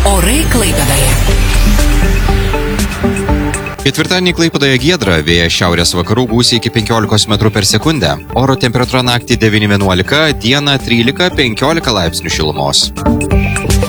Orai Klaipėdoje. Ketvirtadienį Klaipėdoje giedra, vėjas šiaurės vakarų gūsiai iki 15 metrų per sekundę. Oro temperatūra naktį 9-11, dieną 13-15 laipsnių šilumos.